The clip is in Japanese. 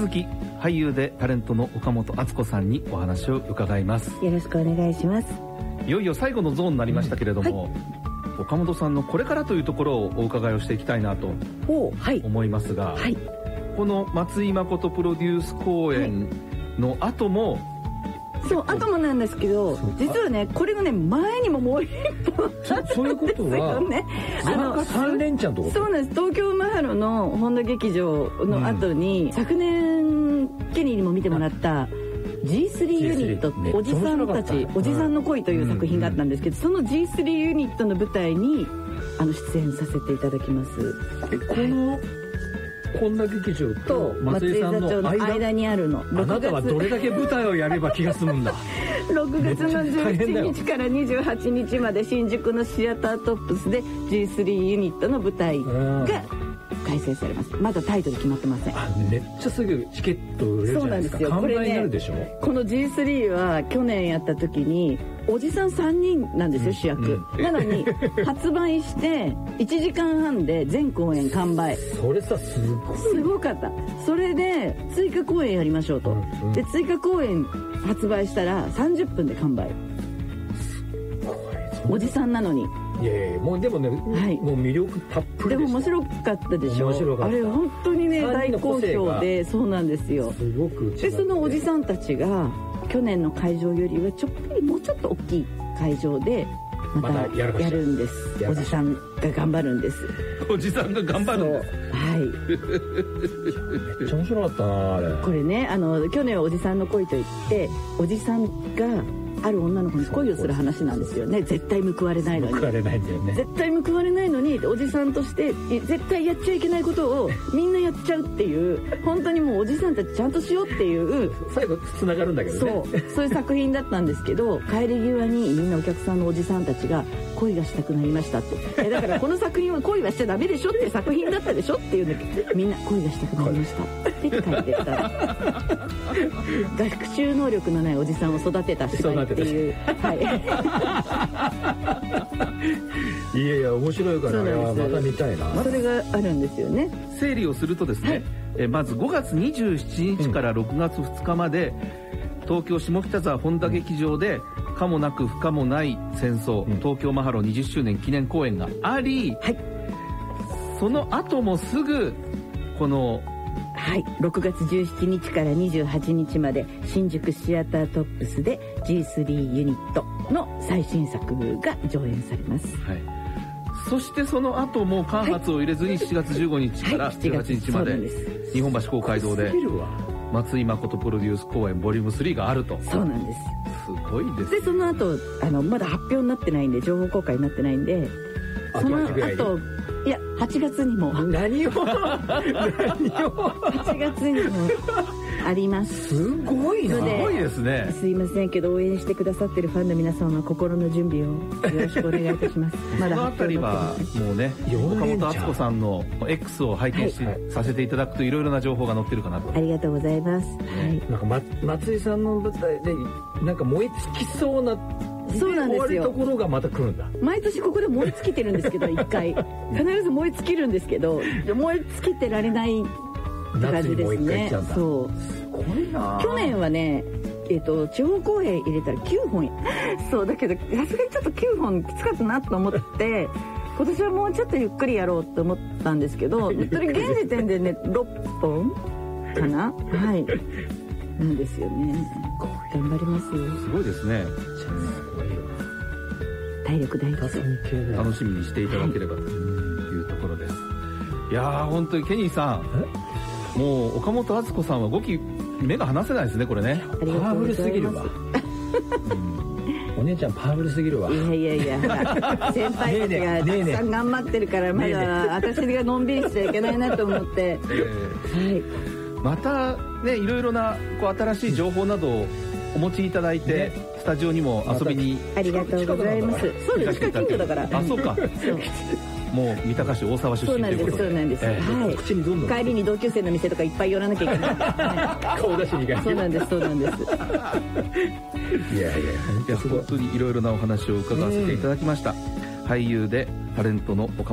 続き俳優でタレントの岡本敦子さんにお話を伺います。 よろしくお願いします。 いよいよ最後のゾーンになりましたけれども、岡本さんのこれからというところをお伺いをしていきたいなと思いますが、この松井誠プロデュース公演の後も、 後もなんですけど、実はねこれがね前にももう一本あったんですよね。 3連チャンとか。 そうなんです。東京マハロの本田劇場の後に、昨年ケニーにも見てもらったG3 ユニットっておじさんたち、おじさんの恋という作品があったんですけど、その G3 ユニットの舞台に出演させていただきます。 この本田劇場と松井さんの間にあるの。 あなたはどれだけ舞台をやれば気が済むんだ。 6月の17日から28日まで新宿のシアタートップスで G3 ユニットの舞台が開催されます。まだタイトル決まってません。 めっちゃすぐチケット売れるじゃないですか。完売になるでしょ。 この G3 は去年やった時におじさん3人なんですよ、主役。なのに発売して1時間半で全公演完売。 それさすごかった。それで追加公演やりましょうと。で追加公演発売したら30分で完売。おじさんなのに。 いやいや、もうでもね、もう魅力たっぷりでした。 でも面白かったでしょ。あれ本当にね大好評で、そうなんですよ。 すごくでそのおじさんたちが去年の会場よりはもうちょっと大きい会場でまたやるんです。おじさんが頑張るんです。 おじさんが頑張るんです。 めっちゃ面白かったなあれ。 これね去年はおじさんの恋といっておじさんがある女の子に恋をする話なんですよね。絶対報われないのに。 報われないんだよね。 絶対報われないのにおじさんとして絶対やっちゃいけないことをみんなやっちゃうっていう、本当にもうおじさんたちちゃんとしようっていう最後つながるんだけどね。 そういう作品だったんですけど、帰り際にみんなお客さんのおじさんたちが恋がしたくなりましたってだからこの作品は恋はしちゃダメでしょって作品だったでしょっていうんだけど、みんな恋がしたくなりましたって書いてた学習能力のないおじさんを育てた芝居っていう。 いやいや面白いから、また見たいな。 それがあるんですよね。 整理をするとですね、まず5月27日から6月2日まで、東京下北沢本田劇場で可もなく不可もない戦争、東京マハロ20周年記念公演があり、その後もすぐこの 6月17日から28日まで新宿シアタートップスで G3 ユニットの最新作が上演されます。 そしてその後も間髪を入れずに7月15日から18日まで日本橋公会堂で松井誠プロデュース公演ボリューム3があると。 そうなんです。 すごいですね。 でその後まだ発表になってないんで、情報公開になってないんで、その後いや8月にも何を 8月にもあります。 すごいな。 すごいですね。 すいませんけど応援してくださってるファンの皆さんは心の準備をよろしくお願いいたします。まだそのあたりはもうね、岡本敦子さんの X を拝見させていただくといろいろな情報が載ってるかなと。 ありがとうございます。 なんか松井さんの舞台でなんか燃え尽きそうなそうなんですよ。 ところがまた来るんだ。 毎年ここで燃え尽きてるんですけど1回必ず燃え尽きるんですけど、燃え尽きてられない感じですね。そうすごいな。去年はね地方公演入れたら9本そうだけどさすがにちょっと9本きつかったなと思って今年はもうちょっとゆっくりやろうと思ったんですけど、現時点でね6本かななんですよね。頑張りますよ。 すごいですね。 体力大事。 楽しみにしていただければというところです。いやー本当にケニーさん、もう岡本敦子さんは5期目が離せないですねこれね。 パワフルすぎるわ。お姉ちゃんパワフルすぎるわ。 いや先輩たちがたくさん頑張ってるからまだ私がのんびりしちゃいけないなと思ってまたねいろいろな新しい情報などをお持ちいただいて、スタジオにも遊びにありがとうございます。そうです、近所だから。 あ、そうか。もう三鷹市大沢出身ということで。 そうなんです。帰りに同級生の店とかいっぱい寄らなきゃいけない。 顔出しに行かない。 そうなんです。 いや本当にいろいろなお話を伺わせていただきました。俳優でタレントの岡本